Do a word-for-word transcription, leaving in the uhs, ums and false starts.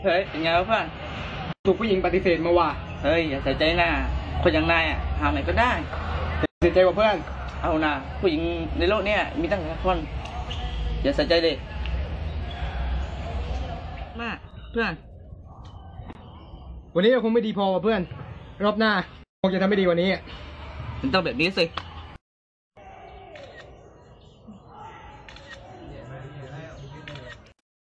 เฮ้ยเป็นไงวะเพื่อนถูกผู้หญิงปฏิเสธมาว่ะเฮ้ยอย่าใส่ใจหน้าคนอย่างนายอ่ะหาไหนก็ได้เสียใจกว่าเพื่อนเอานะผู้หญิงในโลกเนี้ยมีตั้งหลายคนอย่าใส่ใจเลยมาเพื่อนวันนี้เราคงไม่ดีพอว่ะเพื่อนรอบหน้าคงจะทำไม่ดีกว่านี้มันต้องแบบนี้สิ